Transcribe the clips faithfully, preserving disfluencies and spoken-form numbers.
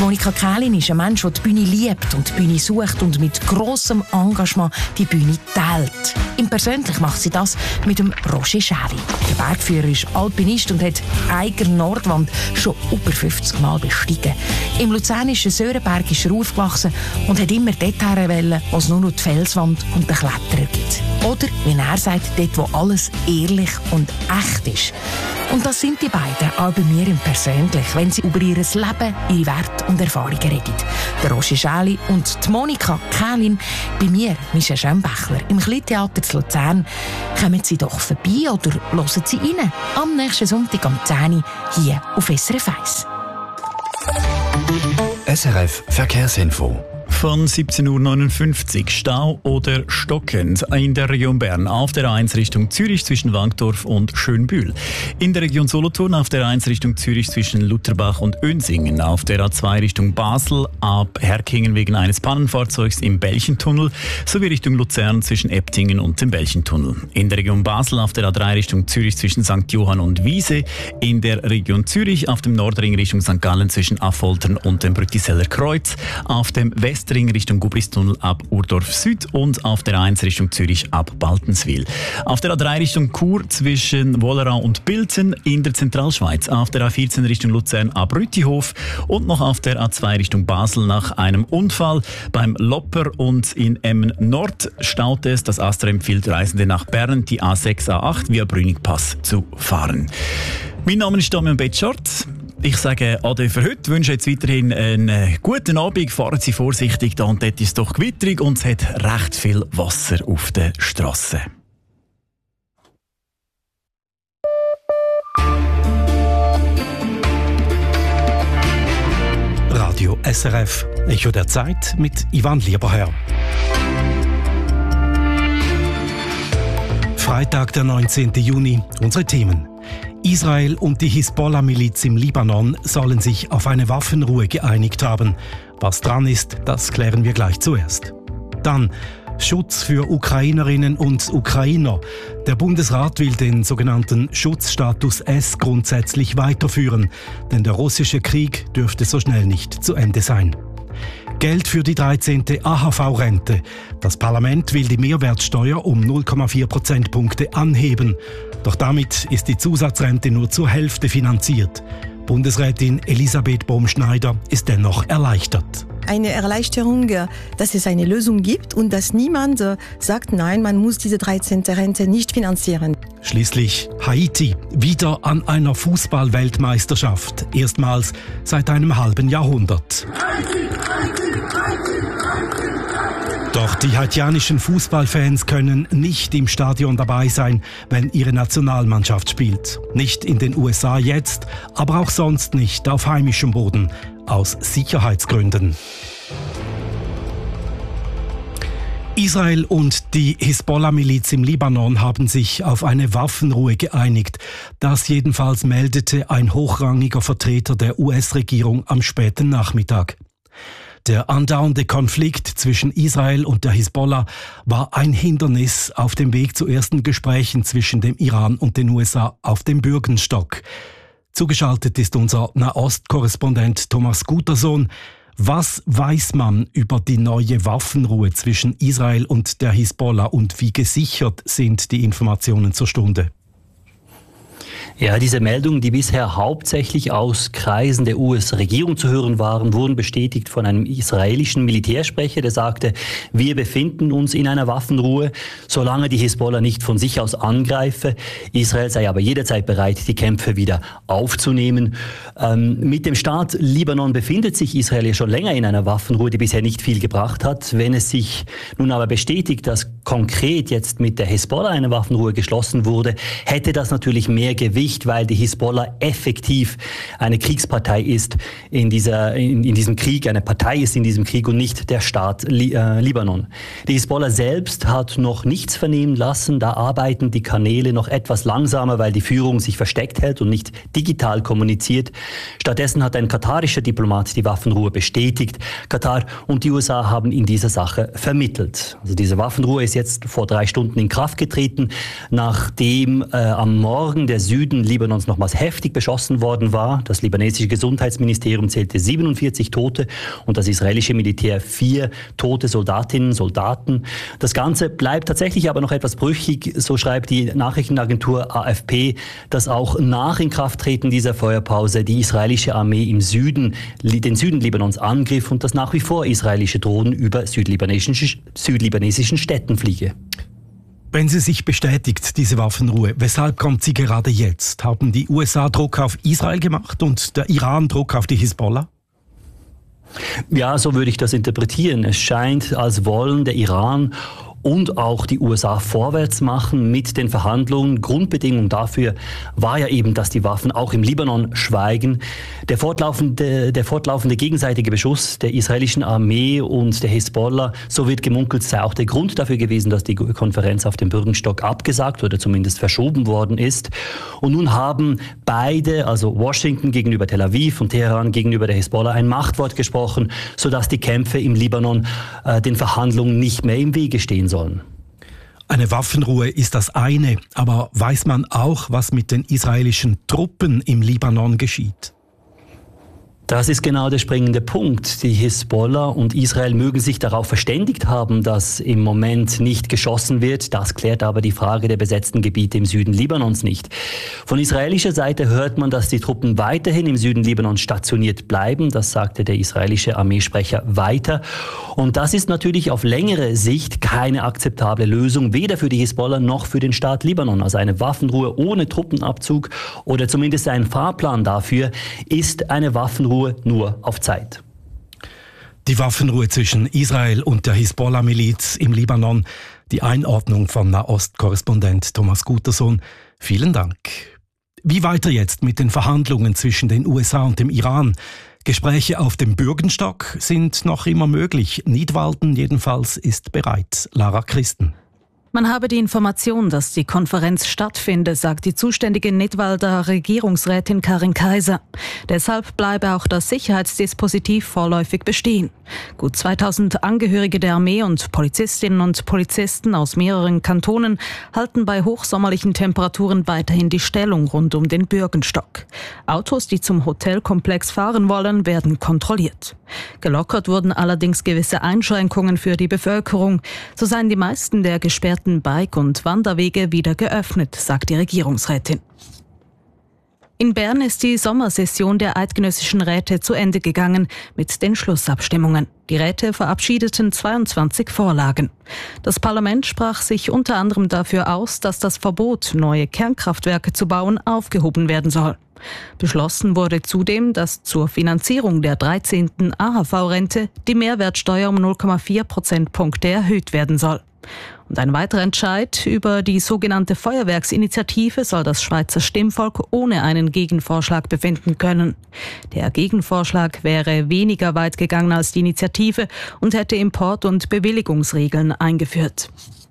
Monika Kählin ist ein Mensch, der die Bühne liebt und die Bühne sucht und mit grossem Engagement die Bühne teilt. Im Persönlich macht sie das mit dem Roger Schäli. Der Bergführer ist Alpinist und hat die eigene Nordwand schon über fünfzig Mal bestiegen. Im luzernischen Sörenberg ist er aufgewachsen und hat immer dorthin wollen, wo es nur noch die Felswand und den Kletterer gibt. Oder, wie er sagt, dort, wo alles ehrlich und echt ist. Und das sind die beiden, auch bei mir im Persönlich, wenn sie über ihr Leben, ihre Werte und Erfahrungen reden. Der Roger Schäli und die Monika Kählin. Bei mir, Michel Schembechler, im Kleintheater zu Luzern. Kommen Sie doch vorbei oder hören Sie rein. Am nächsten Sonntag um zehn Uhr hier auf S R F eins. S R F Verkehrsinfo. Von siebzehn Uhr neunundfünfzig Stau oder stockend in der Region Bern auf der A eins Richtung Zürich zwischen Wankdorf und Schönbühl. In der Region Solothurn auf der A eins Richtung Zürich zwischen Lutherbach und Önsingen. Auf der A zwei Richtung Basel ab Herkingen wegen eines Pannenfahrzeugs im Belchentunnel sowie Richtung Luzern zwischen Eptingen und dem Belchentunnel. In der Region Basel auf der A drei Richtung Zürich zwischen Sankt Johann und Wiese. In der Region Zürich auf dem Nordring Richtung Sankt Gallen zwischen Affoltern und dem Brüttiseller Kreuz. Auf dem Westring Richtung Gubristunnel ab Urdorf Süd und auf der A eins Richtung Zürich ab Baltenswil. Auf der A drei Richtung Chur zwischen Wollerau und Bilten in der Zentralschweiz. Auf der A vierzehn Richtung Luzern ab Rüttihof und noch auf der A zwei Richtung Basel nach einem Unfall. Beim Lopper und in Emmen Nord staut es. Das Astra empfiehlt Reisende nach Bern, die A sechs, A acht via Brünigpass zu fahren. Mein Name ist Damian Betschart. Ich sage Ade für heute, wünsche jetzt weiterhin einen guten Abend. Fahren Sie vorsichtig, da und dort ist es doch gewitterig und es hat recht viel Wasser auf der Strasse. Radio S R F, Echo der Zeit mit Ivan Lieberherr. Freitag, der neunzehnten Juni, unsere Themen. Israel und die Hisbollah-Miliz im Libanon sollen sich auf eine Waffenruhe geeinigt haben. Was dran ist, das klären wir gleich zuerst. Dann Schutz für Ukrainerinnen und Ukrainer. Der Bundesrat will den sogenannten Schutzstatus S grundsätzlich weiterführen, denn der russische Krieg dürfte so schnell nicht zu Ende sein. Geld für die dreizehnte A H V-Rente. Das Parlament will die Mehrwertsteuer um null Komma vier Prozentpunkte anheben. Doch damit ist die Zusatzrente nur zur Hälfte finanziert. Bundesrätin Elisabeth Bohm-Schneider ist dennoch erleichtert. Eine Erleichterung, dass es eine Lösung gibt und dass niemand sagt, nein, man muss diese dreizehnte Rente nicht finanzieren. Schließlich Haiti, wieder an einer Fußball-Weltmeisterschaft. Erstmals seit einem halben Jahrhundert. Haiti, Haiti, Haiti, Haiti. Doch die haitianischen Fußballfans können nicht im Stadion dabei sein, wenn ihre Nationalmannschaft spielt. Nicht in den U S A jetzt, aber auch sonst nicht auf heimischem Boden. Aus Sicherheitsgründen. Israel und die Hisbollah-Miliz im Libanon haben sich auf eine Waffenruhe geeinigt. Das jedenfalls meldete ein hochrangiger Vertreter der U S-Regierung am späten Nachmittag. Der andauernde Konflikt zwischen Israel und der Hisbollah war ein Hindernis auf dem Weg zu ersten Gesprächen zwischen dem Iran und den U S A auf dem Bürgenstock. Zugeschaltet ist unser Nahost-Korrespondent Thomas Gutersohn. Was weiß man über die neue Waffenruhe zwischen Israel und der Hisbollah und wie gesichert sind die Informationen zur Stunde? Ja, diese Meldungen, die bisher hauptsächlich aus Kreisen der U S-Regierung zu hören waren, wurden bestätigt von einem israelischen Militärsprecher, der sagte, wir befinden uns in einer Waffenruhe, solange die Hisbollah nicht von sich aus angreife. Israel sei aber jederzeit bereit, die Kämpfe wieder aufzunehmen. Ähm, mit dem Staat Libanon befindet sich Israel ja schon länger in einer Waffenruhe, die bisher nicht viel gebracht hat. Wenn es sich nun aber bestätigt, dass konkret jetzt mit der Hisbollah eine Waffenruhe geschlossen wurde, hätte das natürlich mehr Gewicht, weil die Hisbollah effektiv eine Kriegspartei ist in, dieser, in, in diesem Krieg, eine Partei ist in diesem Krieg und nicht der Staat Li, äh, Libanon. Die Hisbollah selbst hat noch nichts vernehmen lassen, da arbeiten die Kanäle noch etwas langsamer, weil die Führung sich versteckt hält und nicht digital kommuniziert. Stattdessen hat ein katarischer Diplomat die Waffenruhe bestätigt. Katar und die U S A haben in dieser Sache vermittelt. Also diese Waffenruhe ist ist jetzt vor drei Stunden in Kraft getreten, nachdem äh, am Morgen der Süden Libanons nochmals heftig beschossen worden war. Das libanesische Gesundheitsministerium zählte siebenundvierzig Tote und das israelische Militär vier tote Soldatinnen, Soldaten. Das Ganze bleibt tatsächlich aber noch etwas brüchig, so schreibt die Nachrichtenagentur A F P, dass auch nach Inkrafttreten dieser Feuerpause die israelische Armee im Süden, den Süden Libanons angriff und dass nach wie vor israelische Drohnen über südlibanesischen, südlibanesischen Städten fliege. Wenn sie sich bestätigt, diese Waffenruhe, weshalb kommt sie gerade jetzt? Haben die U S A Druck auf Israel gemacht und der Iran Druck auf die Hisbollah? Ja, so würde ich das interpretieren. Es scheint, als wollen der Iran und auch die U S A vorwärts machen mit den Verhandlungen. Grundbedingung dafür war ja eben, dass die Waffen auch im Libanon schweigen. Der fortlaufende, der fortlaufende gegenseitige Beschuss der israelischen Armee und der Hisbollah, so wird gemunkelt, sei auch der Grund dafür gewesen, dass die Konferenz auf dem Bürgenstock abgesagt oder zumindest verschoben worden ist. Und nun haben beide, also Washington gegenüber Tel Aviv und Teheran gegenüber der Hisbollah, ein Machtwort gesprochen, sodass die Kämpfe im Libanon äh, den Verhandlungen nicht mehr im Wege stehen sollen. Eine Waffenruhe ist das eine, aber weiß man auch, was mit den israelischen Truppen im Libanon geschieht? Das ist genau der springende Punkt. Die Hisbollah und Israel mögen sich darauf verständigt haben, dass im Moment nicht geschossen wird. Das klärt aber die Frage der besetzten Gebiete im Süden Libanons nicht. Von israelischer Seite hört man, dass die Truppen weiterhin im Süden Libanons stationiert bleiben. Das sagte der israelische Armeesprecher weiter. Und das ist natürlich auf längere Sicht keine akzeptable Lösung, weder für die Hisbollah noch für den Staat Libanon. Also eine Waffenruhe ohne Truppenabzug oder zumindest ein Fahrplan dafür ist eine Waffenruhe nur auf Zeit. Die Waffenruhe zwischen Israel und der Hisbollah-Miliz im Libanon. Die Einordnung von Nahost-Korrespondent Thomas Gutersohn. Vielen Dank. Wie weiter jetzt mit den Verhandlungen zwischen den U S A und dem Iran? Gespräche auf dem Bürgenstock sind noch immer möglich. Nidwalden jedenfalls ist bereit. Lara Christen. Man habe die Information, dass die Konferenz stattfinde, sagt die zuständige Nidwalder Regierungsrätin Karin Kaiser. Deshalb bleibe auch das Sicherheitsdispositiv vorläufig bestehen. Gut zweitausend Angehörige der Armee und Polizistinnen und Polizisten aus mehreren Kantonen halten bei hochsommerlichen Temperaturen weiterhin die Stellung rund um den Bürgenstock. Autos, die zum Hotelkomplex fahren wollen, werden kontrolliert. Gelockert wurden allerdings gewisse Einschränkungen für die Bevölkerung. So seien die meisten der gesperrten Bike- und Wanderwege wieder geöffnet, sagt die Regierungsrätin. In Bern ist die Sommersession der Eidgenössischen Räte zu Ende gegangen mit den Schlussabstimmungen. Die Räte verabschiedeten zweiundzwanzig Vorlagen. Das Parlament sprach sich unter anderem dafür aus, dass das Verbot, neue Kernkraftwerke zu bauen, aufgehoben werden soll. Beschlossen wurde zudem, dass zur Finanzierung der dreizehnten A H V-Rente die Mehrwertsteuer um null Komma vier Prozentpunkte erhöht werden soll. Und ein weiterer Entscheid über die sogenannte Feuerwerksinitiative soll das Schweizer Stimmvolk ohne einen Gegenvorschlag befinden können. Der Gegenvorschlag wäre weniger weit gegangen als die Initiative und hätte Import- und Bewilligungsregeln eingeführt.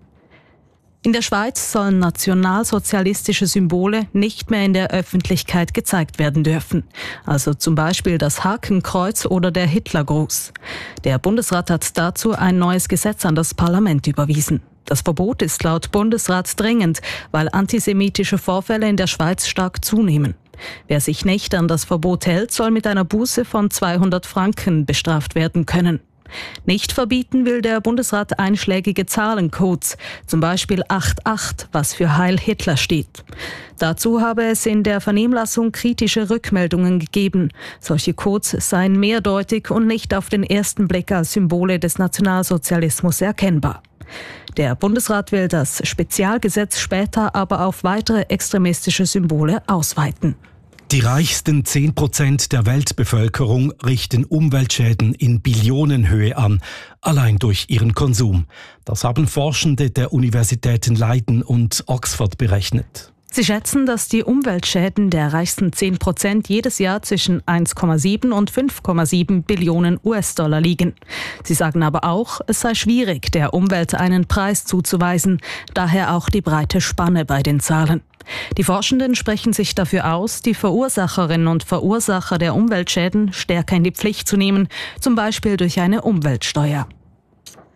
In der Schweiz sollen nationalsozialistische Symbole nicht mehr in der Öffentlichkeit gezeigt werden dürfen. Also zum Beispiel das Hakenkreuz oder der Hitlergruß. Der Bundesrat hat dazu ein neues Gesetz an das Parlament überwiesen. Das Verbot ist laut Bundesrat dringend, weil antisemitische Vorfälle in der Schweiz stark zunehmen. Wer sich nicht an das Verbot hält, soll mit einer Buße von zweihundert Franken bestraft werden können. Nicht verbieten will der Bundesrat einschlägige Zahlencodes, zum Beispiel acht acht, was für Heil Hitler steht. Dazu habe es in der Vernehmlassung kritische Rückmeldungen gegeben. Solche Codes seien mehrdeutig und nicht auf den ersten Blick als Symbole des Nationalsozialismus erkennbar. Der Bundesrat will das Spezialgesetz später aber auf weitere extremistische Symbole ausweiten. Die reichsten zehn Prozent der Weltbevölkerung richten Umweltschäden in Billionenhöhe an, allein durch ihren Konsum. Das haben Forschende der Universitäten Leiden und Oxford berechnet. Sie schätzen, dass die Umweltschäden der reichsten zehn Prozent jedes Jahr zwischen eins Komma sieben und fünf Komma sieben Billionen U S-Dollar liegen. Sie sagen aber auch, es sei schwierig, der Umwelt einen Preis zuzuweisen, daher auch die breite Spanne bei den Zahlen. Die Forschenden sprechen sich dafür aus, die Verursacherinnen und Verursacher der Umweltschäden stärker in die Pflicht zu nehmen, zum Beispiel durch eine Umweltsteuer.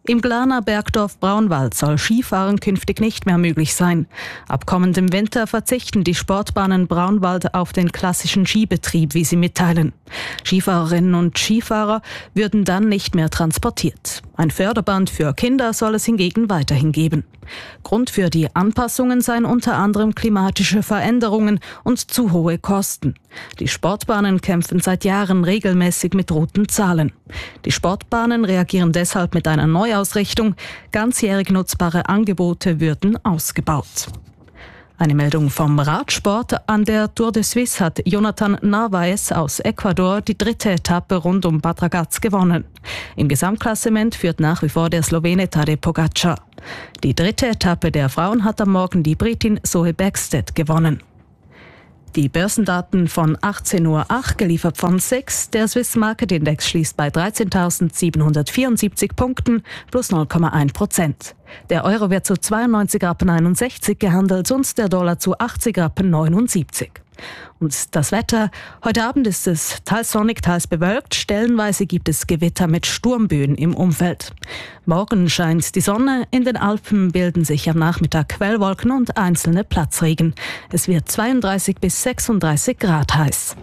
Im Glaner Bergdorf Braunwald soll Skifahren künftig nicht mehr möglich sein. Ab kommendem Winter verzichten die Sportbahnen Braunwald auf den klassischen Skibetrieb, wie sie mitteilen. Skifahrerinnen und Skifahrer würden dann nicht mehr transportiert. Ein Förderband für Kinder soll es hingegen weiterhin geben. Grund für die Anpassungen seien unter anderem klimatische Veränderungen und zu hohe Kosten. Die Sportbahnen kämpfen seit Jahren regelmäßig mit roten Zahlen. Die Sportbahnen reagieren deshalb mit einer Neuausrichtung. Ganzjährig nutzbare Angebote würden ausgebaut. Eine Meldung vom Radsport. An der Tour de Suisse hat Jonathan Narvaez aus Ecuador die dritte Etappe rund um Bad Ragaz gewonnen. Im Gesamtklassement führt nach wie vor der Slowene Tadej Pogačar. Die dritte Etappe der Frauen hat am Morgen die Britin Zoe Bäckstedt gewonnen. Die Börsendaten von achtzehn Uhr acht, geliefert von S I X. Der Swiss Market Index schließt bei dreizehntausendsiebenhundertvierundsiebzig Punkten plus null Komma eins Prozent. Der Euro wird zu zweiundneunzig Rappen einundsechzig gehandelt und der Dollar zu achtzig Rappen neunundsiebzig. Und das Wetter: Heute Abend ist es teils sonnig, teils bewölkt. Stellenweise gibt es Gewitter mit Sturmböen im Umfeld. Morgen scheint die Sonne. In den Alpen bilden sich am Nachmittag Quellwolken und einzelne Platzregen. Es wird zweiunddreißig bis sechsunddreißig Grad heiß.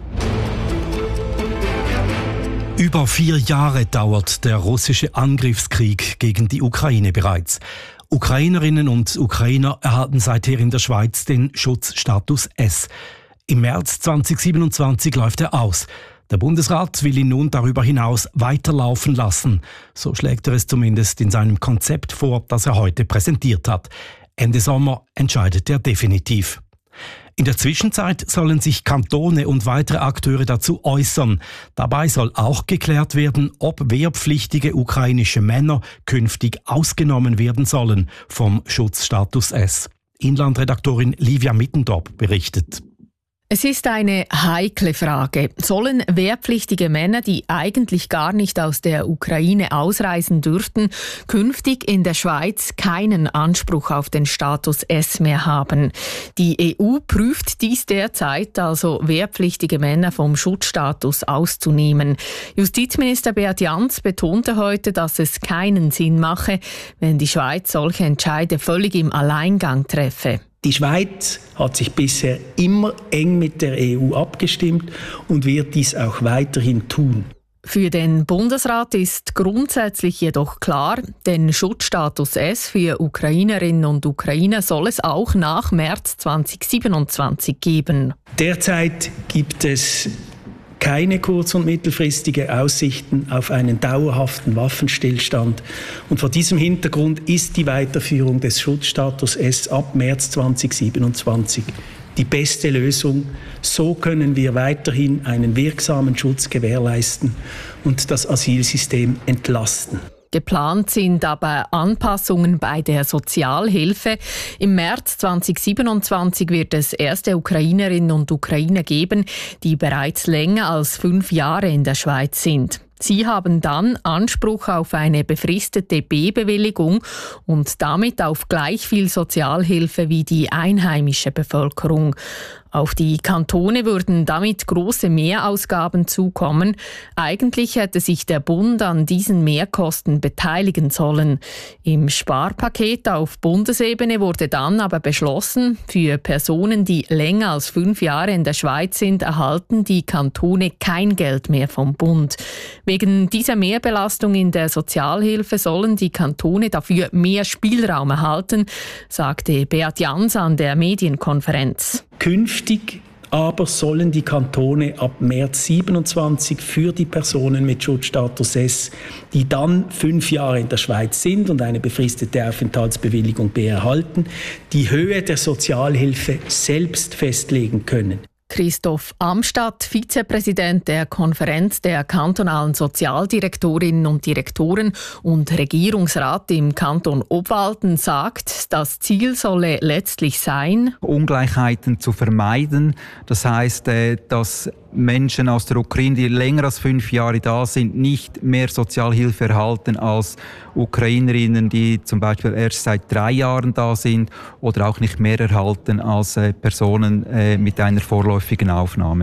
Über vier Jahre dauert der russische Angriffskrieg gegen die Ukraine bereits. Ukrainerinnen und Ukrainer erhalten seither in der Schweiz den Schutzstatus S. Im März zweitausendsiebenundzwanzig läuft er aus. Der Bundesrat will ihn nun darüber hinaus weiterlaufen lassen. So schlägt er es zumindest in seinem Konzept vor, das er heute präsentiert hat. Ende Sommer entscheidet er definitiv. In der Zwischenzeit sollen sich Kantone und weitere Akteure dazu äußern. Dabei soll auch geklärt werden, ob wehrpflichtige ukrainische Männer künftig ausgenommen werden sollen vom Schutzstatus S. Inlandredaktorin Livia Mittendorp berichtet. Es ist eine heikle Frage. Sollen wehrpflichtige Männer, die eigentlich gar nicht aus der Ukraine ausreisen dürften, künftig in der Schweiz keinen Anspruch auf den Status S mehr haben? Die E U prüft dies derzeit, also wehrpflichtige Männer vom Schutzstatus auszunehmen. Justizminister Beat Jans betonte heute, dass es keinen Sinn mache, wenn die Schweiz solche Entscheide völlig im Alleingang treffe. Die Schweiz hat sich bisher immer eng mit der E U abgestimmt und wird dies auch weiterhin tun. Für den Bundesrat ist grundsätzlich jedoch klar, den Schutzstatus S für Ukrainerinnen und Ukrainer soll es auch nach März zweitausendsiebenundzwanzig geben. Derzeit gibt es keine kurz- und mittelfristige Aussichten auf einen dauerhaften Waffenstillstand. Und vor diesem Hintergrund ist die Weiterführung des Schutzstatus S ab März zweitausendsiebenundzwanzig die beste Lösung. So können wir weiterhin einen wirksamen Schutz gewährleisten und das Asylsystem entlasten. Geplant sind aber Anpassungen bei der Sozialhilfe. Im März zweitausendsiebenundzwanzig wird es erste Ukrainerinnen und Ukrainer geben, die bereits länger als fünf Jahre in der Schweiz sind. Sie haben dann Anspruch auf eine befristete B-Bewilligung und damit auf gleich viel Sozialhilfe wie die einheimische Bevölkerung. Auf die Kantone würden damit große Mehrausgaben zukommen. Eigentlich hätte sich der Bund an diesen Mehrkosten beteiligen sollen. Im Sparpaket auf Bundesebene wurde dann aber beschlossen, für Personen, die länger als fünf Jahre in der Schweiz sind, erhalten die Kantone kein Geld mehr vom Bund. Wegen dieser Mehrbelastung in der Sozialhilfe sollen die Kantone dafür mehr Spielraum erhalten, sagte Beat Jans an der Medienkonferenz. Künftig aber sollen die Kantone ab März siebenundzwanzig für die Personen mit Schutzstatus S, die dann fünf Jahre in der Schweiz sind und eine befristete Aufenthaltsbewilligung B erhalten, die Höhe der Sozialhilfe selbst festlegen können. Christoph Amstadt, Vizepräsident der Konferenz der kantonalen Sozialdirektorinnen und Direktoren und Regierungsrat im Kanton Obwalden, sagt, das Ziel solle letztlich sein, Ungleichheiten zu vermeiden. Das heisst, dass Menschen aus der Ukraine, die länger als fünf Jahre da sind, nicht mehr Sozialhilfe erhalten als Ukrainerinnen, die zum Beispiel erst seit drei Jahren da sind, oder auch nicht mehr erhalten als Personen mit einer vorläufigen Aufnahme.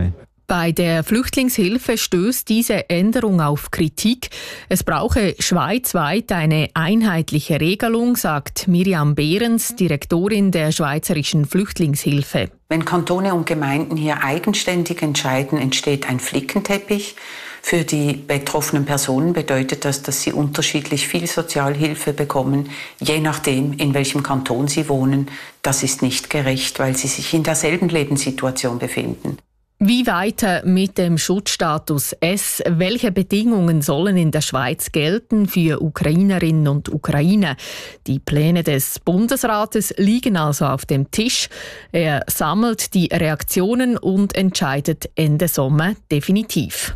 Bei der Flüchtlingshilfe stößt diese Änderung auf Kritik. Es brauche schweizweit eine einheitliche Regelung, sagt Miriam Behrens, Direktorin der Schweizerischen Flüchtlingshilfe. Wenn Kantone und Gemeinden hier eigenständig entscheiden, entsteht ein Flickenteppich. Für die betroffenen Personen bedeutet das, dass sie unterschiedlich viel Sozialhilfe bekommen, je nachdem, in welchem Kanton sie wohnen. Das ist nicht gerecht, weil sie sich in derselben Lebenssituation befinden. Wie weiter mit dem Schutzstatus S? Welche Bedingungen sollen in der Schweiz gelten für Ukrainerinnen und Ukrainer? Die Pläne des Bundesrates liegen also auf dem Tisch. Er sammelt die Reaktionen und entscheidet Ende Sommer definitiv.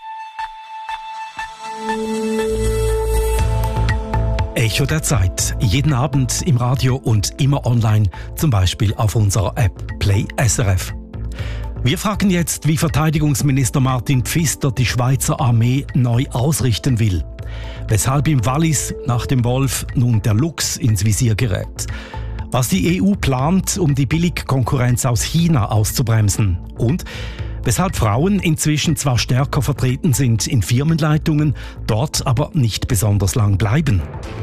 Echo der Zeit. Jeden Abend im Radio und immer online, zum Beispiel auf unserer App Play S R F. Wir fragen jetzt, wie Verteidigungsminister Martin Pfister die Schweizer Armee neu ausrichten will. Weshalb im Wallis nach dem Wolf nun der Luchs ins Visier gerät. Was die E U plant, um die Billigkonkurrenz aus China auszubremsen. Und weshalb Frauen inzwischen zwar stärker vertreten sind in Firmenleitungen, dort aber nicht besonders lang bleiben.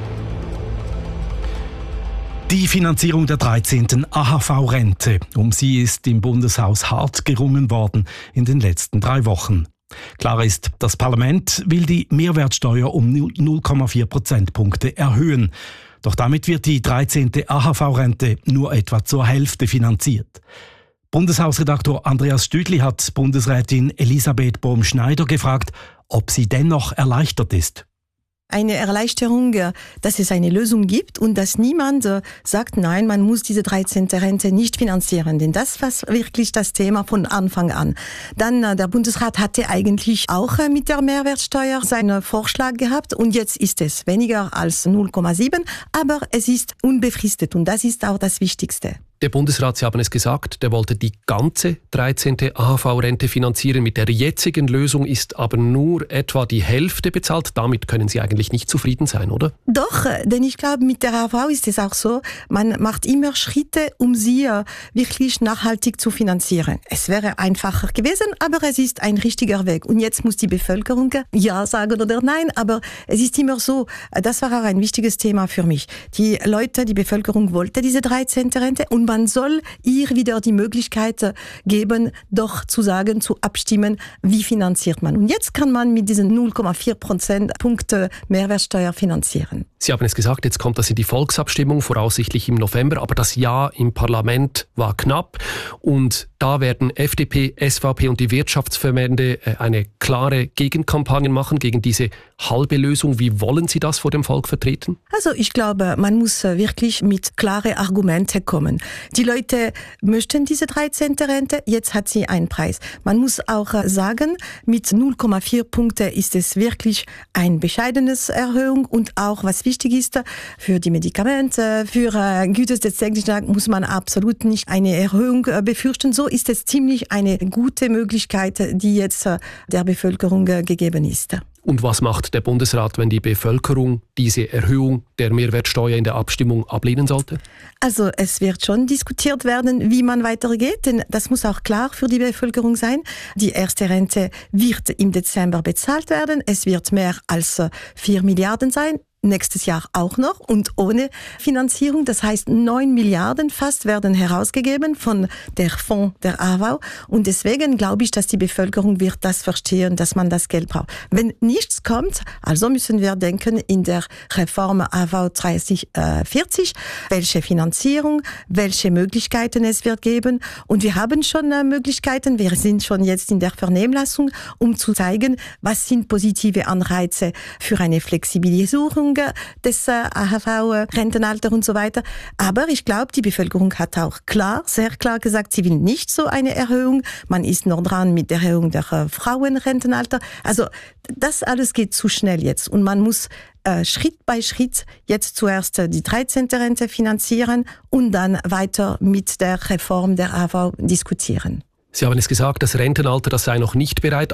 Die Finanzierung der dreizehnten A H V-Rente. Um sie ist im Bundeshaus hart gerungen worden in den letzten drei Wochen. Klar ist, das Parlament will die Mehrwertsteuer um null Komma vier Prozentpunkte erhöhen. Doch damit wird die dreizehnte A H V-Rente nur etwa zur Hälfte finanziert. Bundeshausredaktor Andreas Stüdli hat Bundesrätin Elisabeth Bohm-Schneider gefragt, ob sie dennoch erleichtert ist. Eine Erleichterung, dass es eine Lösung gibt und dass niemand sagt, nein, man muss diese dreizehnte Rente nicht finanzieren. Denn das war wirklich das Thema von Anfang an. Dann, der Bundesrat hatte eigentlich auch mit der Mehrwertsteuer seinen Vorschlag gehabt und jetzt ist es weniger als null Komma sieben, aber es ist unbefristet und das ist auch das Wichtigste. Der Bundesrat, Sie haben es gesagt, der wollte die ganze dreizehnte A H V-Rente finanzieren. Mit der jetzigen Lösung ist aber nur etwa die Hälfte bezahlt. Damit können Sie eigentlich nicht zufrieden sein, oder? Doch, denn ich glaube, mit der A H V ist es auch so, man macht immer Schritte, um sie wirklich nachhaltig zu finanzieren. Es wäre einfacher gewesen, aber es ist ein richtiger Weg. Und jetzt muss die Bevölkerung ja sagen oder nein, aber es ist immer so, das war auch ein wichtiges Thema für mich. Die Leute, die Bevölkerung wollte diese dreizehnte Rente und man soll ihr wieder die Möglichkeit geben, doch zu sagen, zu abstimmen, wie finanziert man. Und jetzt kann man mit diesen null Komma vier Prozentpunkte Mehrwertsteuer finanzieren. Sie haben es gesagt, jetzt kommt das in die Volksabstimmung, voraussichtlich im November, aber das Ja im Parlament war knapp und da werden F D P, S V P und die Wirtschaftsverbände eine klare Gegenkampagne machen gegen diese halbe Lösung. Wie wollen Sie das vor dem Volk vertreten? Also ich glaube, man muss wirklich mit klaren Argumenten kommen. Die Leute möchten diese dreizehnte Rente, jetzt hat sie einen Preis. Man muss auch sagen, mit null Komma vier Punkte ist es wirklich eine bescheidene Erhöhung und auch, was wichtig ist, für die Medikamente, für äh, Güter des täglichen Tages muss man absolut nicht eine Erhöhung äh, befürchten. So ist es ziemlich eine gute Möglichkeit, die jetzt äh, der Bevölkerung äh, gegeben ist. Und was macht der Bundesrat, wenn die Bevölkerung diese Erhöhung der Mehrwertsteuer in der Abstimmung ablehnen sollte? Also es wird schon diskutiert werden, wie man weitergeht, denn das muss auch klar für die Bevölkerung sein. Die erste Rente wird im Dezember bezahlt werden. Es wird mehr als vier Milliarden sein. Nächstes Jahr auch noch und ohne Finanzierung. Das heißt, neun Milliarden fast werden herausgegeben von der Fonds der A H V. Und deswegen glaube ich, dass die Bevölkerung wird das verstehen, dass man das Geld braucht. Wenn nichts kommt, also müssen wir denken in der Reform A H V dreißig vierzig, welche Finanzierung, welche Möglichkeiten es wird geben. Und wir haben schon Möglichkeiten, wir sind schon jetzt in der Vernehmlassung, um zu zeigen, was sind positive Anreize für eine Flexibilisierung des A H V-Rentenalter und so weiter. Aber ich glaube, die Bevölkerung hat auch klar, sehr klar gesagt, sie will nicht so eine Erhöhung. Man ist noch dran mit der Erhöhung der Frauenrentenalter. Also das alles geht zu schnell jetzt und man muss äh, Schritt bei Schritt jetzt zuerst die dreizehnte Rente finanzieren und dann weiter mit der Reform der A H V diskutieren. Sie haben es gesagt, das Rentenalter, das sei noch nicht bereit, aber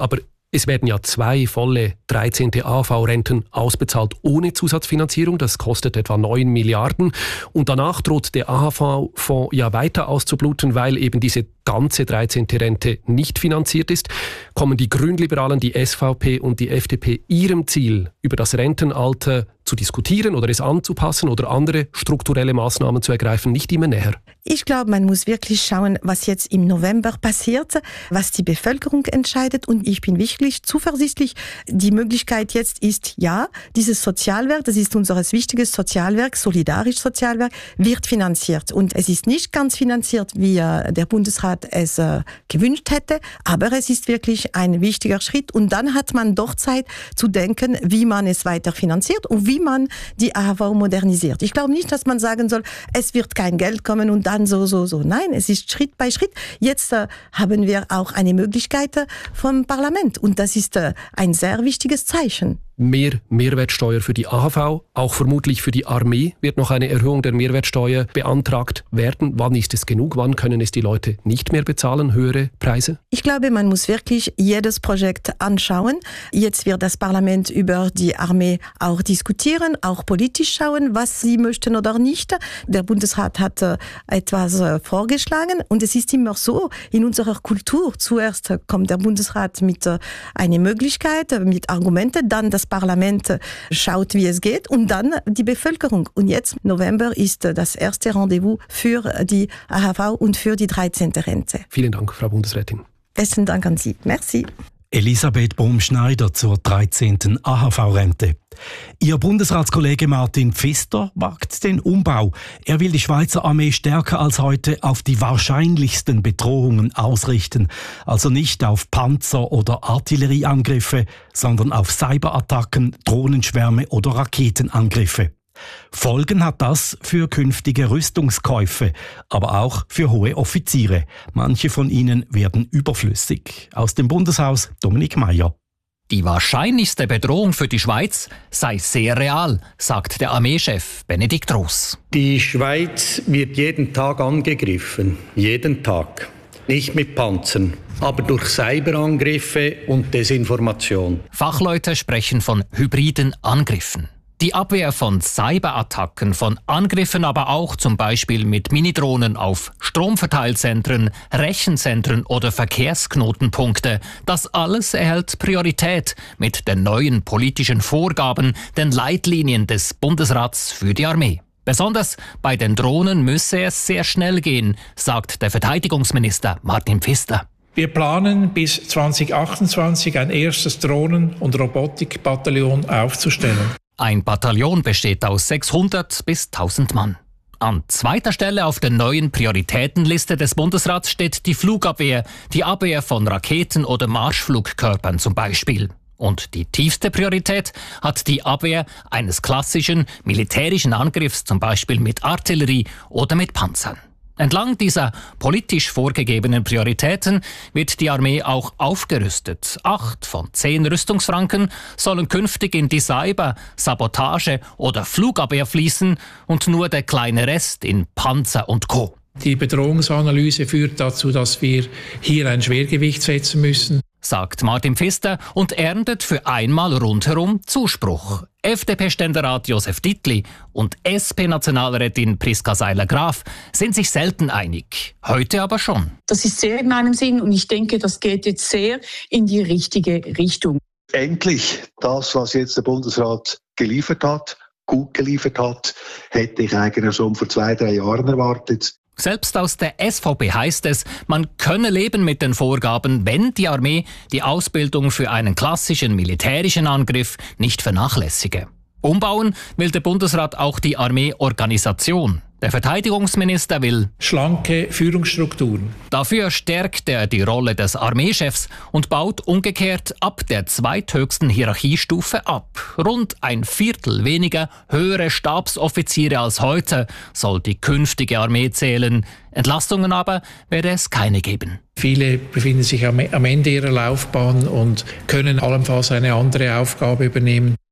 Es werden ja zwei volle dreizehnte A H V-Renten ausbezahlt ohne Zusatzfinanzierung. Das kostet etwa neun Milliarden. Und danach droht der A H V-Fonds ja weiter auszubluten, weil eben diese ganze dreizehnte Rente nicht finanziert ist. Kommen die Grünliberalen, die S V P und die F D P ihrem Ziel, über das Rentenalter zu diskutieren oder es anzupassen oder andere strukturelle Maßnahmen zu ergreifen, nicht immer näher? Ich glaube, man muss wirklich schauen, was jetzt im November passiert, was die Bevölkerung entscheidet. Und ich bin wirklich zuversichtlich. Die Möglichkeit jetzt ist, ja, dieses Sozialwerk, das ist unser wichtiges Sozialwerk, solidarisches Sozialwerk, wird finanziert. Und es ist nicht ganz finanziert, wie äh, der Bundesrat es äh, gewünscht hätte, aber es ist wirklich ein wichtiger Schritt. Und dann hat man doch Zeit zu denken, wie man es weiter finanziert und wie man die A H V modernisiert. Ich glaube nicht, dass man sagen soll, es wird kein Geld kommen und dann so, so, so. Nein, es ist Schritt bei Schritt. Jetzt äh, haben wir auch eine Möglichkeit äh, vom Parlament und das ist äh, ein sehr wichtiges Zeichen. Mehr Mehrwertsteuer für die A H V, auch vermutlich für die Armee wird noch eine Erhöhung der Mehrwertsteuer beantragt werden. Wann ist es genug? Wann können es die Leute nicht mehr bezahlen? Höhere Preise? Ich glaube, man muss wirklich jedes Projekt anschauen. Jetzt wird das Parlament über die Armee auch diskutieren, auch politisch schauen, was sie möchten oder nicht. Der Bundesrat hat äh, etwas äh, vorgeschlagen und es ist immer so, in unserer Kultur, zuerst kommt der Bundesrat mit äh, einer Möglichkeit, äh, mit Argumenten, dann das Parlament schaut, wie es geht und dann die Bevölkerung. Und jetzt, November, ist das erste Rendezvous für die A H V und für die dreizehnte Rente. Vielen Dank, Frau Bundesrätin. Besten Dank an Sie. Merci. Elisabeth Bohm-Schneider zur dreizehnten A H V-Rente. Ihr Bundesratskollege Martin Pfister wagt den Umbau. Er will die Schweizer Armee stärker als heute auf die wahrscheinlichsten Bedrohungen ausrichten. Also nicht auf Panzer- oder Artillerieangriffe, sondern auf Cyberattacken, Drohnenschwärme oder Raketenangriffe. Folgen hat das für künftige Rüstungskäufe, aber auch für hohe Offiziere. Manche von ihnen werden überflüssig. Aus dem Bundeshaus Dominik Meier. Die wahrscheinlichste Bedrohung für die Schweiz sei sehr real, sagt der Armeechef Benedikt Ross. Die Schweiz wird jeden Tag angegriffen, jeden Tag. Nicht mit Panzern, aber durch Cyberangriffe und Desinformation. Fachleute sprechen von hybriden Angriffen. Die Abwehr von Cyberattacken, von Angriffen aber auch zum Beispiel mit Minidrohnen auf Stromverteilzentren, Rechenzentren oder Verkehrsknotenpunkte, das alles erhält Priorität mit den neuen politischen Vorgaben, den Leitlinien des Bundesrats für die Armee. Besonders bei den Drohnen müsse es sehr schnell gehen, sagt der Verteidigungsminister Martin Pfister. Wir planen bis zwanzig achtundzwanzig ein erstes Drohnen- und Robotikbataillon aufzustellen. Ein Bataillon besteht aus sechshundert bis tausend Mann. An zweiter Stelle auf der neuen Prioritätenliste des Bundesrats steht die Flugabwehr, die Abwehr von Raketen oder Marschflugkörpern zum Beispiel. Und die tiefste Priorität hat die Abwehr eines klassischen militärischen Angriffs, zum Beispiel mit Artillerie oder mit Panzern. Entlang dieser politisch vorgegebenen Prioritäten wird die Armee auch aufgerüstet. Acht von zehn Rüstungsfranken sollen künftig in die Cyber-, Sabotage- oder Flugabwehr fließen und nur der kleine Rest in Panzer und Co. Die Bedrohungsanalyse führt dazu, dass wir hier ein Schwergewicht setzen müssen, sagt Martin Pfister und erntet für einmal rundherum Zuspruch. F D P-Ständerat Josef Dittli und S P-Nationalrätin Priska Seiler-Graf sind sich selten einig. Heute aber schon. Das ist sehr in meinem Sinn und ich denke, das geht jetzt sehr in die richtige Richtung. Endlich das, was jetzt der Bundesrat geliefert hat, gut geliefert hat, hätte ich eigentlich schon vor zwei, drei Jahren erwartet. Selbst aus der S V P heißt es, man könne leben mit den Vorgaben, wenn die Armee die Ausbildung für einen klassischen militärischen Angriff nicht vernachlässige. Umbauen will der Bundesrat auch die Armeeorganisation. Der Verteidigungsminister will schlanke Führungsstrukturen. Dafür stärkt er die Rolle des Armeechefs und baut umgekehrt ab der zweithöchsten Hierarchiestufe ab. Rund ein Viertel weniger höhere Stabsoffiziere als heute soll die künftige Armee zählen. Entlastungen aber werde es keine geben. Viele befinden sich am Ende ihrer Laufbahn und können allenfalls eine andere Aufgabe übernehmen.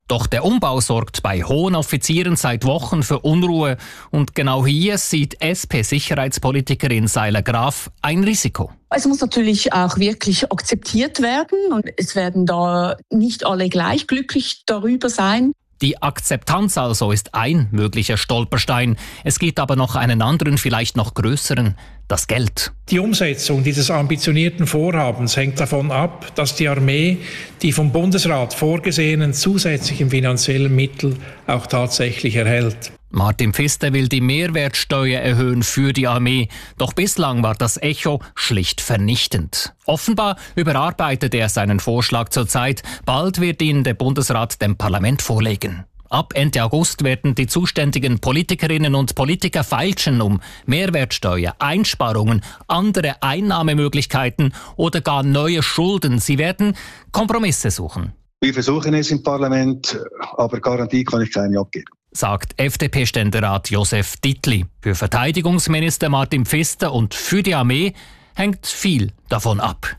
Doch der Umbau sorgt bei hohen Offizieren seit Wochen für Unruhe. Und genau hier sieht S P-Sicherheitspolitikerin Seiler Graf ein Risiko. Es muss natürlich auch wirklich akzeptiert werden und es werden da nicht alle gleich glücklich darüber sein. Die Akzeptanz also ist ein möglicher Stolperstein. Es gibt aber noch einen anderen, vielleicht noch größeren: das Geld. Die Umsetzung dieses ambitionierten Vorhabens hängt davon ab, dass die Armee die vom Bundesrat vorgesehenen zusätzlichen finanziellen Mittel auch tatsächlich erhält. Martin Pfister will die Mehrwertsteuer erhöhen für die Armee. Doch bislang war das Echo schlicht vernichtend. Offenbar überarbeitet er seinen Vorschlag zurzeit. Bald wird ihn der Bundesrat dem Parlament vorlegen. Ab Ende August werden die zuständigen Politikerinnen und Politiker feilschen, um Mehrwertsteuer, Einsparungen, andere Einnahmemöglichkeiten oder gar neue Schulden. Sie werden Kompromisse suchen. Wir versuchen es im Parlament, aber Garantie kann ich keine abgeben, sagt F D P-Ständerat Josef Dittli. Für Verteidigungsminister Martin Pfister und für die Armee hängt viel davon ab.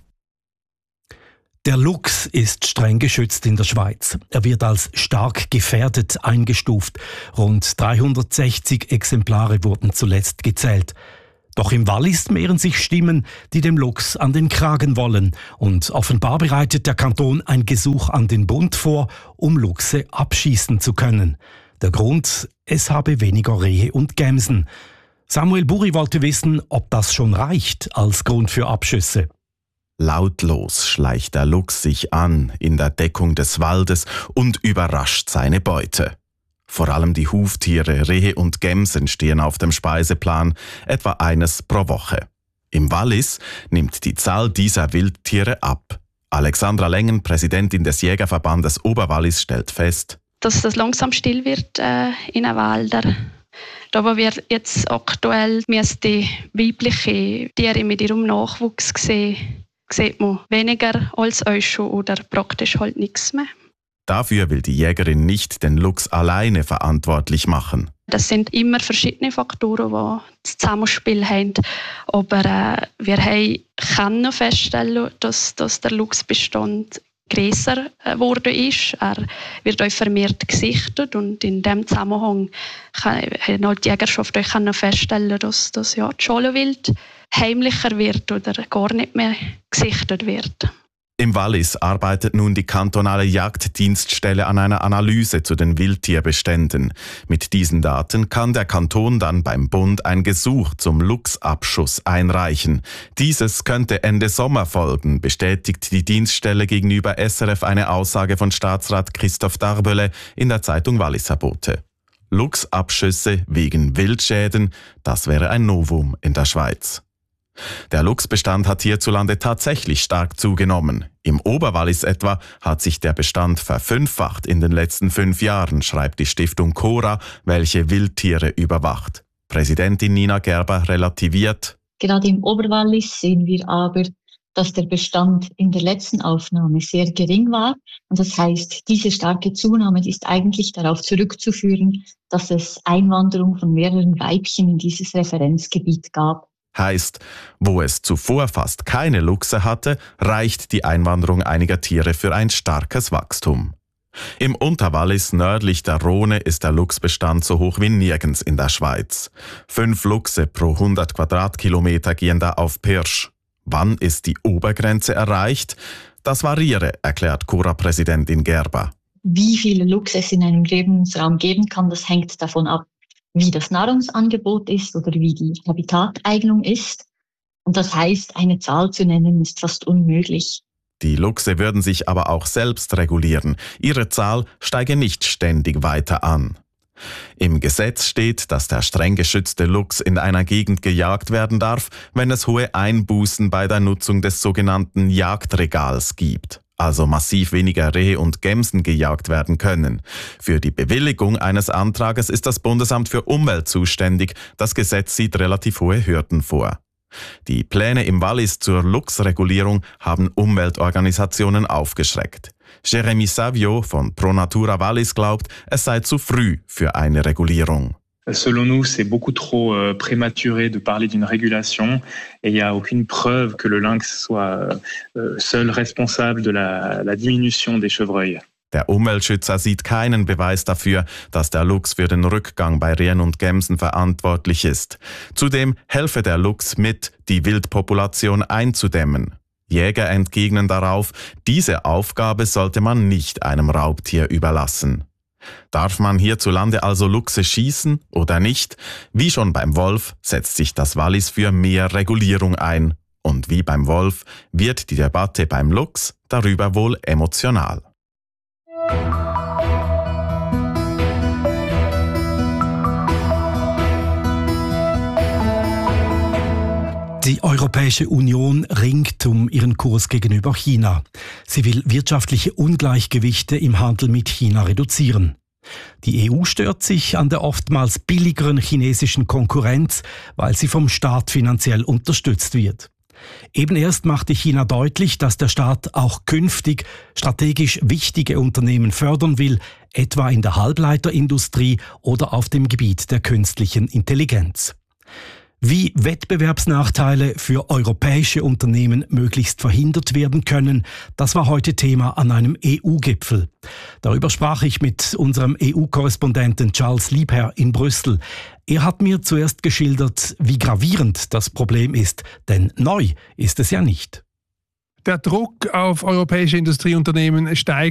Der Luchs ist streng geschützt in der Schweiz. Er wird als stark gefährdet eingestuft. Rund dreihundertsechzig Exemplare wurden zuletzt gezählt. Doch im Wallis mehren sich Stimmen, die dem Luchs an den Kragen wollen. Und offenbar bereitet der Kanton ein Gesuch an den Bund vor, um Luchse abschießen zu können. Der Grund: es habe weniger Rehe und Gämsen. Samuel Buri wollte wissen, ob das schon reicht als Grund für Abschüsse. Lautlos schleicht der Luchs sich an in der Deckung des Waldes und überrascht seine Beute. Vor allem die Huftiere, Rehe und Gämsen stehen auf dem Speiseplan, etwa eines pro Woche. Im Wallis nimmt die Zahl dieser Wildtiere ab. Alexandra Lengen, Präsidentin des Jägerverbandes Oberwallis, stellt fest, dass das langsam still wird äh, in den Wäldern. Da wo wir jetzt aktuell die weibliche Tiere mit ihrem Nachwuchs sehen, sieht man weniger als euch schon oder praktisch halt nichts mehr. Dafür will die Jägerin nicht den Luchs alleine verantwortlich machen. Das sind immer verschiedene Faktoren, die das Zusammenspiel haben. Aber äh, wir haben können feststellen, dass, dass der Luchsbestand grösser geworden ist. Er wird auch vermehrt gesichtet und in diesem Zusammenhang kann halt die Jägerschaft auch feststellen, dass das ja das Schalenwild heimlicher wird oder gar nicht mehr gesichtet wird. Im Wallis arbeitet nun die kantonale Jagddienststelle an einer Analyse zu den Wildtierbeständen. Mit diesen Daten kann der Kanton dann beim Bund ein Gesuch zum Luchsabschuss einreichen. Dieses könnte Ende Sommer folgen, bestätigt die Dienststelle gegenüber S R F eine Aussage von Staatsrat Christoph Darbölle in der Zeitung Walliser Bote. Luchsabschüsse wegen Wildschäden, das wäre ein Novum in der Schweiz. Der Luchsbestand hat hierzulande tatsächlich stark zugenommen. Im Oberwallis etwa hat sich der Bestand verfünffacht in den letzten fünf Jahren, schreibt die Stiftung Cora, welche Wildtiere überwacht. Präsidentin Nina Gerber relativiert: Gerade im Oberwallis sehen wir aber, dass der Bestand in der letzten Aufnahme sehr gering war. Und das heißt, diese starke Zunahme ist eigentlich darauf zurückzuführen, dass es Einwanderung von mehreren Weibchen in dieses Referenzgebiet gab. Heißt, wo es zuvor fast keine Luchse hatte, reicht die Einwanderung einiger Tiere für ein starkes Wachstum. Im Unterwallis nördlich der Rhone ist der Luchsbestand so hoch wie nirgends in der Schweiz. Fünf Luchse pro hundert Quadratkilometer gehen da auf Pirsch. Wann ist die Obergrenze erreicht? Das variiere, erklärt Cora-Präsidentin Gerber. Wie viele Luchse es in einem Lebensraum geben kann, das hängt davon ab, wie das Nahrungsangebot ist oder wie die Habitateignung ist. Und das heißt, eine Zahl zu nennen, ist fast unmöglich. Die Luchse würden sich aber auch selbst regulieren. Ihre Zahl steige nicht ständig weiter an. Im Gesetz steht, dass der streng geschützte Luchs in einer Gegend gejagt werden darf, wenn es hohe Einbußen bei der Nutzung des sogenannten Jagdregals gibt. Also massiv weniger Rehe und Gämsen gejagt werden können. Für die Bewilligung eines Antrages ist das Bundesamt für Umwelt zuständig. Das Gesetz sieht relativ hohe Hürden vor. Die Pläne im Wallis zur Luchsregulierung haben Umweltorganisationen aufgeschreckt. Jérémy Savio von Pro Natura Wallis glaubt, es sei zu früh für eine Regulierung. Selon nous, c'est beaucoup trop euh, prématuré de parler d'une régulation et il n'y a aucune preuve que le lynx soit euh, seul responsable de la, la diminution des chevreuils. Der Umweltschützer sieht keinen Beweis dafür, dass der Luchs für den Rückgang bei Rehen und Gämsen verantwortlich ist. Zudem helfe der Luchs mit, die Wildpopulation einzudämmen. Jäger entgegnen darauf, diese Aufgabe sollte man nicht einem Raubtier überlassen. Darf man hierzulande also Luchse schießen oder nicht? Wie schon beim Wolf setzt sich das Wallis für mehr Regulierung ein. Und wie beim Wolf wird die Debatte beim Luchs darüber wohl emotional. Die Europäische Union ringt um ihren Kurs gegenüber China. Sie will wirtschaftliche Ungleichgewichte im Handel mit China reduzieren. Die E U stört sich an der oftmals billigeren chinesischen Konkurrenz, weil sie vom Staat finanziell unterstützt wird. Eben erst machte China deutlich, dass der Staat auch künftig strategisch wichtige Unternehmen fördern will, etwa in der Halbleiterindustrie oder auf dem Gebiet der künstlichen Intelligenz. Wie Wettbewerbsnachteile für europäische Unternehmen möglichst verhindert werden können, das war heute Thema an einem E U-Gipfel. Darüber sprach ich mit unserem E U-Korrespondenten Charles Liebherr in Brüssel. Er hat mir zuerst geschildert, wie gravierend das Problem ist, denn neu ist es ja nicht. Der Druck auf europäische Industrieunternehmen steigt